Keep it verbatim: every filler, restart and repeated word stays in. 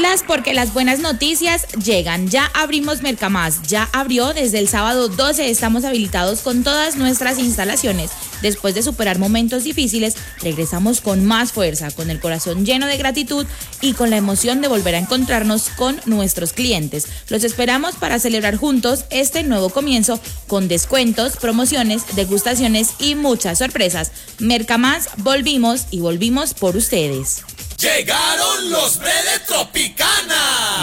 pilas porque las buenas noticias llegan. Ya abrimos Mercamás, ya abrió desde el sábado doce, estamos habilitados con todas nuestras instalaciones. Después de superar momentos difíciles, regresamos con más fuerza, con el corazón lleno de gratitud y con la emoción de volver a encontrarnos con nuestros clientes. Los esperamos para celebrar juntos este nuevo comienzo con descuentos, promociones, degustaciones y muchas sorpresas. Mercamás, volvimos y volvimos por ustedes. Llegaron los Bredes Tropicana.